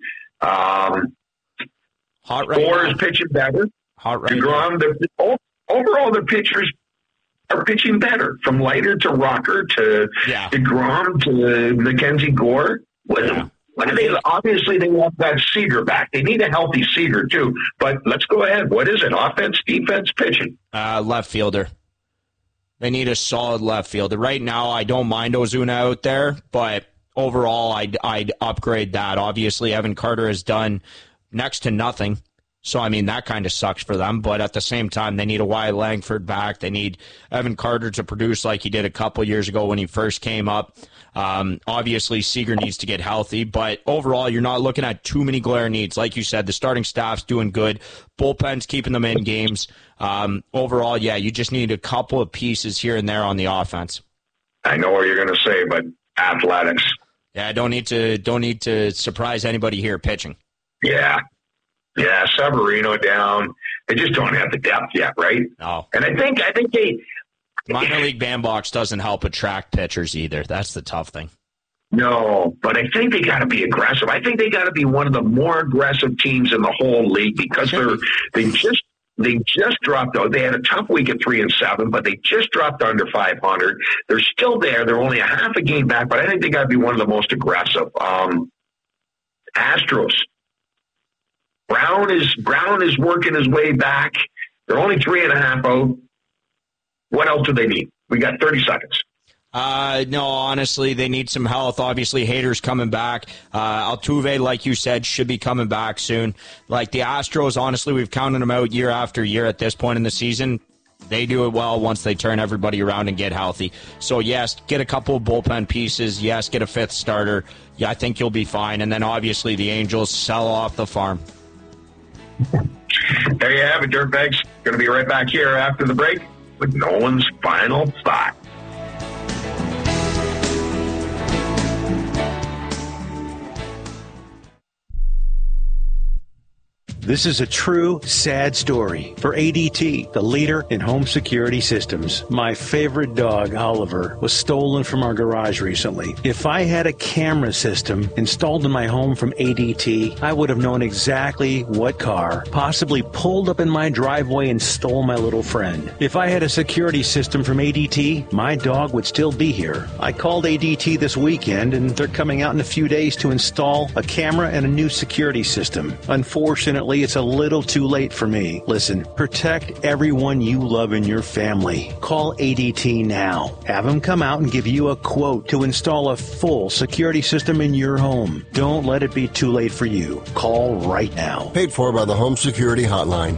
Hot right
Thor
now.
is pitching better.
Hot right
DeGrom, overall, the pitchers are pitching better. From Leiter to Rocker to DeGrom to Mackenzie Gore. What do they? Obviously, they want that Seager back. They need a healthy Seager, too. But let's go ahead. What is it? Offense, defense, pitching?
Left fielder. They need a solid left fielder. Right now, I don't mind Ozuna out there, but overall, I'd upgrade that. Obviously, Evan Carter has done next to nothing. So, I mean, that kind of sucks for them. But at the same time, they need a Wyatt Langford back. They need Evan Carter to produce like he did a couple years ago when he first came up. Obviously, Seager needs to get healthy. But overall, you're not looking at too many glaring needs. Like you said, the starting staff's doing good. Bullpen's keeping them in games. Overall, yeah, you just need a couple of pieces here and there on the offense.
I know what you're going to say, but athletics.
Yeah, don't need to surprise anybody here pitching.
Yeah, Severino down. They just don't have the depth yet, right?
No.
And I think they
minor league bandbox doesn't help attract pitchers either. That's the tough thing.
No, but I think they got to be aggressive. I think they got to be one of the more aggressive teams in the whole league because they just dropped out. They had a tough week at 3-7, but they just dropped under 500. They're still there. They're only a half a game back, but I think they got to be one of the most aggressive. Astros. Brown is working his way back. They're only 3.5 out. What else do they need? We got 30 seconds.
No, honestly, they need some health. Obviously, Hader's coming back. Altuve, like you said, should be coming back soon. Like the Astros, honestly, we've counted them out year after year at this point in the season. They do it well once they turn everybody around and get healthy. So, yes, get a couple of bullpen pieces. Yes, get a fifth starter. Yeah, I think you'll be fine. And then, obviously, the Angels sell off the farm.
There you have it, Dirtbags. Going to be right back here after the break with Nolan's final thought.
This is a true, sad story for ADT, the leader in home security systems. My favorite dog, Oliver, was stolen from our garage recently. If I had a camera system installed in my home from ADT, I would have known exactly what car possibly pulled up in my driveway and stole my little friend. If I had a security system from ADT, my dog would still be here. I called ADT this weekend, and they're coming out in a few days to install a camera and a new security system. Unfortunately, it's a little too late for me. Listen, protect everyone you love in your family. Call ADT now. Have them come out and give you a quote to install a full security system in your home. Don't let it be too late for you. Call right now.
Paid for by the Home Security Hotline.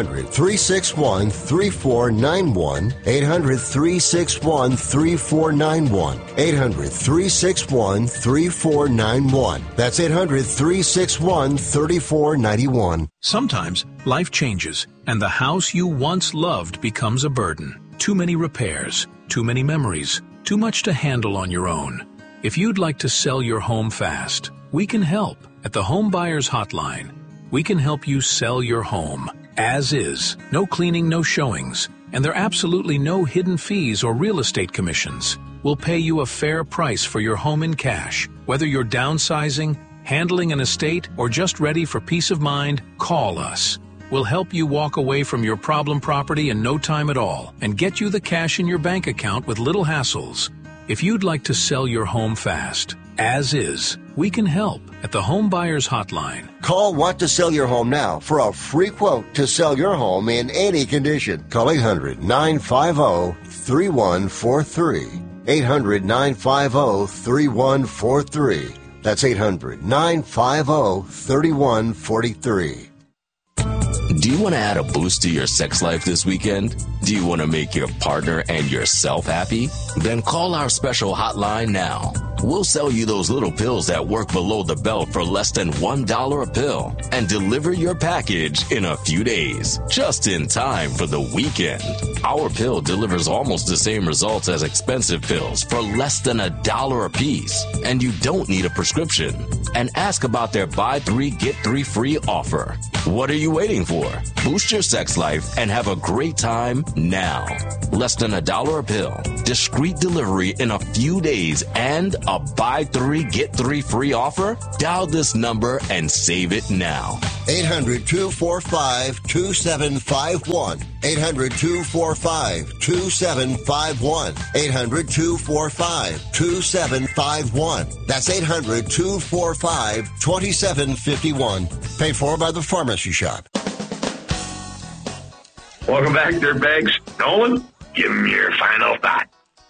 800-361-3491. 800-361-3491. 800-361-3491. That's 800-361-3491.
Sometimes life changes, and the house you once loved becomes a burden. Too many repairs, too many memories, too much to handle on your own. If you'd like to sell your home fast, we can help at the Home Buyers Hotline. We can help you sell your home as is, no cleaning, no showings, and there are absolutely no hidden fees or real estate commissions. We'll pay you a fair price for your home in cash, whether you're downsizing, handling an estate, or just ready for peace of mind. Call us. We'll help you walk away from your problem property in no time at all and get you the cash in your bank account with little hassles. If you'd like to sell your home fast, as is, we can help at the Home Buyers Hotline.
Call Want to Sell Your Home now for a free quote to sell your home in any condition. Call 800-950-3143. 800-950-3143. That's 800-950-3143.
Do you want to add a boost to your sex life this weekend? Do you want to make your partner and yourself happy? Then call our special hotline now. We'll sell you those little pills that work below the belt for less than $1 a pill and deliver your package in a few days, just in time for the weekend. Our pill delivers almost the same results as expensive pills for less than $1 a piece, and you don't need a prescription. And ask about their buy 3, get 3 free offer. What are you waiting for? Boost your sex life and have a great time now. Less than $1 a pill, discreet delivery in a few days, and a buy 3, get 3 free offer? Dial this number and save it now.
800-245-2751. 800-245-2751. 800-245-2751. That's 800-245-2751. Paid for by the Pharmacy Shop.
Welcome back, Dirtbags. Nolan, give me your final thought.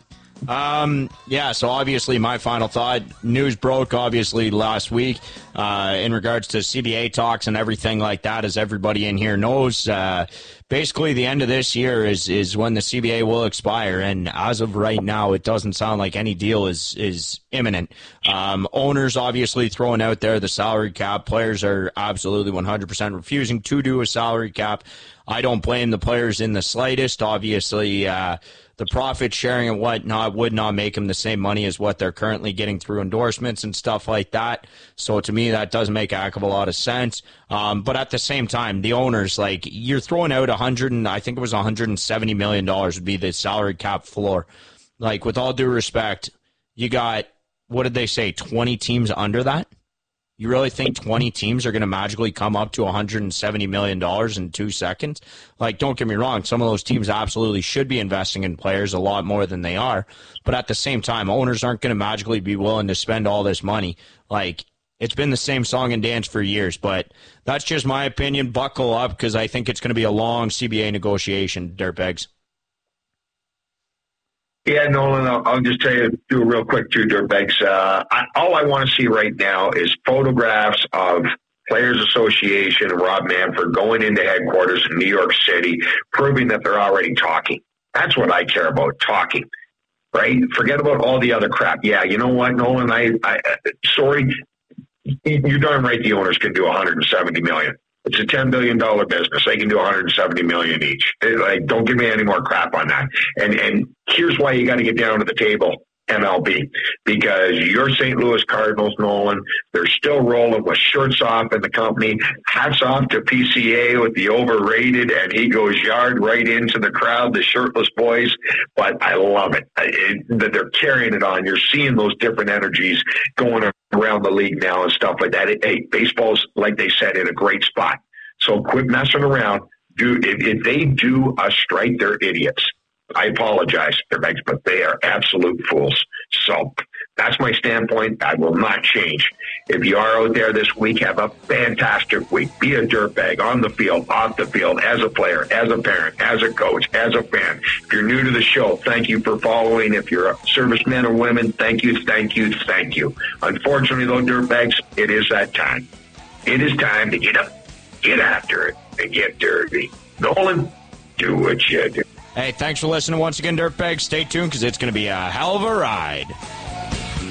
So obviously my final thought, news broke obviously last week in regards to CBA talks and everything like that, as everybody in here knows. Basically the end of this year is when the CBA will expire, and as of right now it doesn't sound like any deal is imminent. Owners obviously throwing out there the salary cap. Players are absolutely 100% refusing to do a salary cap. I don't blame the players in the slightest. Obviously, the profit sharing and whatnot would not make them the same money as what they're currently getting through endorsements and stuff like that. So to me, that doesn't make a heck of a lot of sense. But at the same time, the owners, like, you're throwing out $170 million would be the salary cap floor. Like, with all due respect, you got, what did they say, 20 teams under that? You really think 20 teams are going to magically come up to $170 million in 2 seconds? Like, don't get me wrong, some of those teams absolutely should be investing in players a lot more than they are. But at the same time, owners aren't going to magically be willing to spend all this money. Like, it's been the same song and dance for years, but that's just my opinion. Buckle up, because I think it's going to be a long CBA negotiation, Dirtbags.
Yeah, Nolan, I'll just tell you, do it real quick too, Dirtbags. All I want to see right now is photographs of Players Association and Rob Manfred going into headquarters in New York City, proving that they're already talking. That's what I care about, talking, right? Forget about all the other crap. Yeah, you know what, Nolan, sorry, you're darn right the owners can do $170 million. It's a $10 billion business. They can do $170 million each. Like, don't give me any more crap on that. And here's why you got to get down to the table, MLB, because your St. Louis Cardinals, Nolan, they're still rolling with shirts off in the company. Hats off to PCA with the overrated, and he goes yard right into the crowd, the shirtless boys. But I love it that they're carrying it on. You're seeing those different energies going around the league now and stuff like that. Hey, baseball's, like they said, in a great spot. So quit messing around. If they do a strike, they're idiots. I apologize, but they are absolute fools. So that's my standpoint. I will not change. If you are out there this week, have a fantastic week. Be a dirtbag on the field, off the field, as a player, as a parent, as a coach, as a fan. If you're new to the show, thank you for following. If you're a serviceman or women, thank you, thank you, thank you. Unfortunately, though, dirtbags, it is that time. It is time to get up, get after it, and get dirty. Nolan, do what you do.
Hey, thanks for listening once again, Dirtbags. Stay tuned, because it's going to be a hell of a ride.